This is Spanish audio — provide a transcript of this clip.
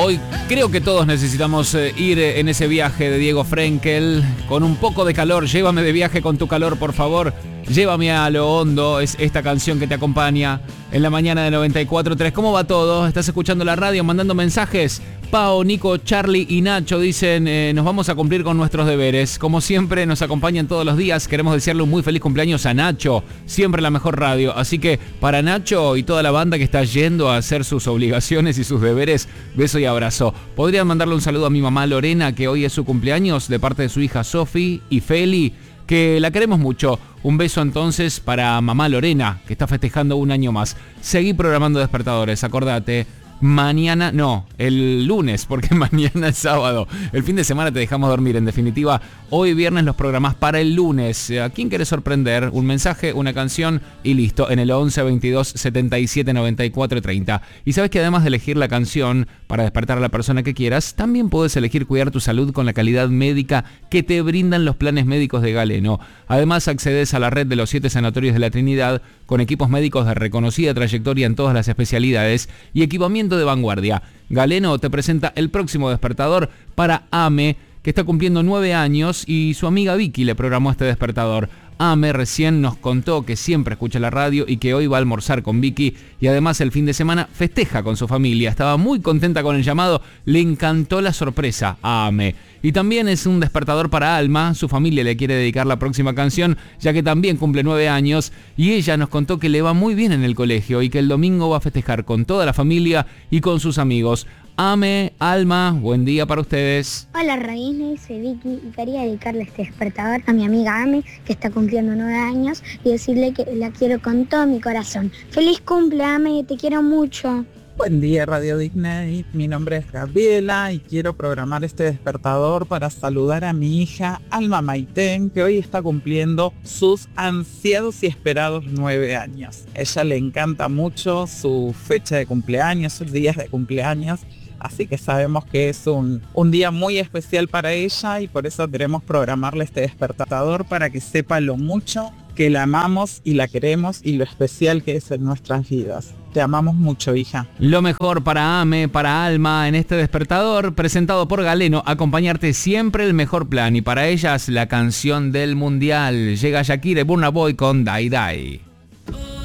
Hoy creo que todos necesitamos ir en ese viaje de Diego Frenkel con un poco de calor. Llévame de viaje con tu calor, por favor. Llévame a lo hondo, es esta canción que te acompaña en la mañana de 94.3. ¿Cómo va todo? ¿Estás escuchando la radio, mandando mensajes? Pau, Nico, Charlie y Nacho dicen, nos vamos a cumplir con nuestros deberes. Como siempre, nos acompañan todos los días. Queremos desearle un muy feliz cumpleaños a Nacho, siempre la mejor radio. Así que para Nacho y toda la banda que está yendo a hacer sus obligaciones y sus deberes, beso y abrazo. ¿Podrían mandarle un saludo a mi mamá Lorena, que hoy es su cumpleaños, de parte de su hija Sofi y Feli, que la queremos mucho? Un beso entonces para mamá Lorena, que está festejando un año más. Seguí programando despertadores, acordate. Mañana, no, el lunes, porque mañana es sábado. El fin de semana te dejamos dormir, en definitiva. Hoy viernes los programás para el lunes. ¿A quién querés sorprender? Un mensaje, una canción y listo, en el 11 22 77 94 30. Y sabes que además de elegir la canción para despertar a la persona que quieras, también puedes elegir cuidar tu salud con la calidad médica que te brindan los planes médicos de Galeno. Además accedes a la red de los 7 sanatorios de la Trinidad con equipos médicos de reconocida trayectoria en todas las especialidades y equipamiento de vanguardia. Galeno te presenta el próximo despertador para Ame, que está cumpliendo 9 años y su amiga Vicky le programó este despertador. Ame recién nos contó que siempre escucha la radio y que hoy va a almorzar con Vicky y además el fin de semana festeja con su familia. Estaba muy contenta con el llamado, le encantó la sorpresa a Ame. Y también es un despertador para Alma, su familia le quiere dedicar la próxima canción, ya que también cumple 9 años y ella nos contó que le va muy bien en el colegio y que el domingo va a festejar con toda la familia y con sus amigos. Ame, Alma, buen día para ustedes. Hola Radisney, soy Vicky y quería dedicarle este despertador a mi amiga Ame, que está cumpliendo 9 años, y decirle que la quiero con todo mi corazón. ¡Feliz cumple, Ame! Te quiero mucho. Buen día Radio Disney, mi nombre es Gabriela y quiero programar este despertador para saludar a mi hija Alma Maiten, que hoy está cumpliendo sus ansiados y esperados 9 años. A ella le encanta mucho su fecha de cumpleaños, sus días de cumpleaños, así que sabemos que es un día muy especial para ella y por eso queremos programarle este despertador para que sepa lo mucho que la amamos y la queremos y lo especial que es en nuestras vidas. Te amamos mucho, hija. Lo mejor para Ame, para Alma, en este despertador presentado por Galeno, acompañarte siempre el mejor plan y para ellas la canción del mundial. Llega Shakira y Burna Boy con Dai Dai.